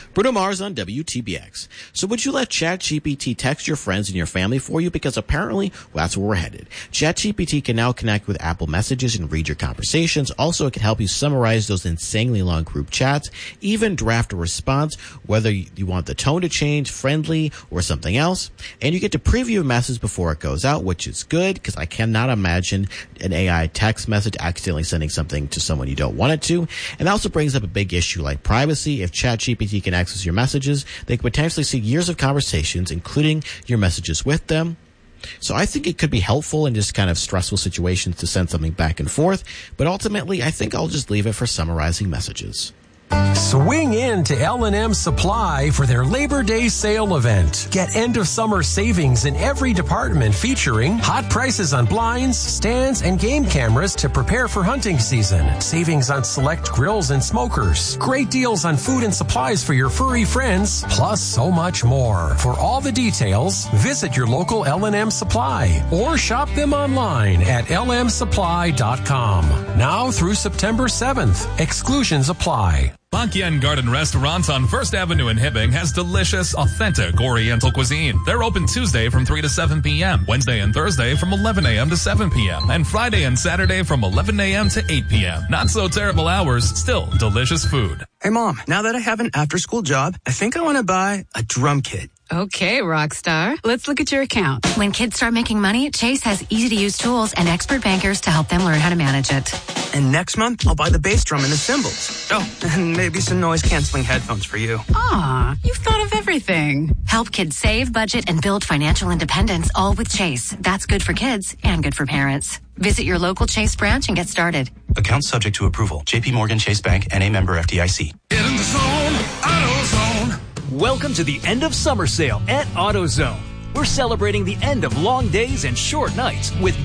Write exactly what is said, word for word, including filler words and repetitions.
Bruno Mars on W T B X. So would you let ChatGPT text your friends and your family for you? Because apparently, well, that's where we're headed. ChatGPT can now connect with Apple Messages and read your conversations. Also, it can help you summarize those insanely long group chats, even draft a response, whether you want the tone to change, friendly, or something else. And you get to preview a message before it goes out, which is good, because I cannot imagine an A I text message accidentally sending something to someone you don't want it to. And that also brings up a big issue like privacy. If ChatGPT can access your messages, they could potentially see years of conversations, including your messages with them. So I think it could be helpful in just kind of stressful situations to send something back and forth. But ultimately, I think I'll just leave it for summarizing messages. Swing in to L and M Supply for their Labor Day sale event. Get end-of-summer savings in every department featuring hot prices on blinds, stands, and game cameras to prepare for hunting season. Savings on select grills and smokers. Great deals on food and supplies for your furry friends, plus so much more. For all the details, visit your local L and M Supply or shop them online at L M supply dot com. Now through September seventh. Exclusions apply. Bangyan Garden Restaurant on First Avenue in Hibbing has delicious, authentic Oriental cuisine. They're open Tuesday from three to seven p.m., Wednesday and Thursday from eleven a.m. to seven p.m., and Friday and Saturday from eleven a.m. to eight p.m. Not so terrible hours, still delicious food. Hey, Mom, now that I have an after-school job, I think I want to buy a drum kit. Okay, Rockstar. Let's look at your account. When kids start making money, Chase has easy-to-use tools and expert bankers to help them learn how to manage it. And next month, I'll buy the bass drum and the cymbals. Oh, and maybe some noise-canceling headphones for you. Aw, you've thought of everything. Help kids save, budget, and build financial independence, all with Chase. That's good for kids and good for parents. Visit your local Chase branch and get started. Account subject to approval. J P Morgan Chase Bank, N A member F D I C. Get in the zone, AutoZone. Welcome to the end of summer sale at AutoZone. We're celebrating the end of long days and short nights with